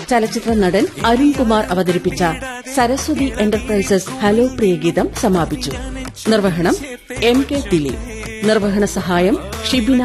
ചലച്ചിത്ര നടൻ അരുൺകുമാർ അവതരിപ്പിച്ച സരസ്വതി എന്റർപ്രൈസസ് ഹലോ പ്രിയഗീതം സമാപിച്ചു. നിർവഹണം എം കെ ദിലീപ്. നിർവഹണ സഹായം ഷിബിന